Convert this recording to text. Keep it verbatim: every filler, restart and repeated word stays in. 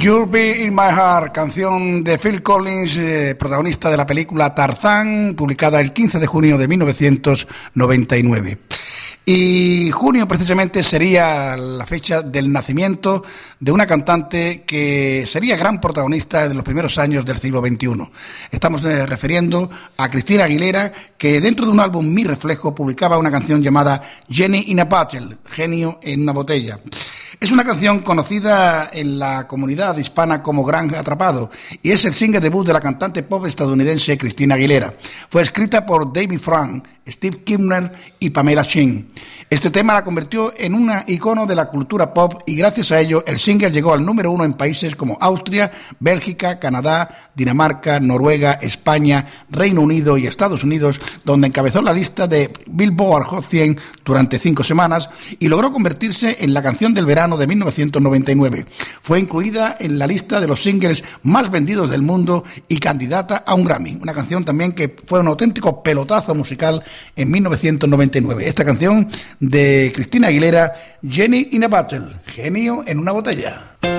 You'll Be in My Heart, canción de Phil Collins, eh, protagonista de la película Tarzán, publicada el quince de junio de mil novecientos noventa y nueve. Y junio precisamente sería la fecha del nacimiento de una cantante que sería gran protagonista de los primeros años del siglo veintiuno. Estamos eh, refiriendo a Christina Aguilera, que dentro de un álbum Mi Reflejo publicaba una canción llamada Genie in a Bottle, genio en una botella. Es una canción conocida en la comunidad hispana como Gran Atrapado y es el single debut de la cantante pop estadounidense Christina Aguilera. Fue escrita por David Frank, Steve Kimner y Pamela Sheen. Este tema la convirtió en un icono de la cultura pop y gracias a ello el single llegó al número uno en países como Austria, Bélgica, Canadá, Dinamarca, Noruega, España, Reino Unido y Estados Unidos, donde encabezó la lista de Billboard Hot cien durante cinco semanas y logró convertirse en la canción del verano de mil novecientos noventa y nueve. Fue incluida en la lista de los singles más vendidos del mundo y candidata a un Grammy. Una canción también que fue un auténtico pelotazo musical en mil novecientos noventa y nueve. Esta canción de Christina Aguilera, Genie in a Bottle, genio en una botella.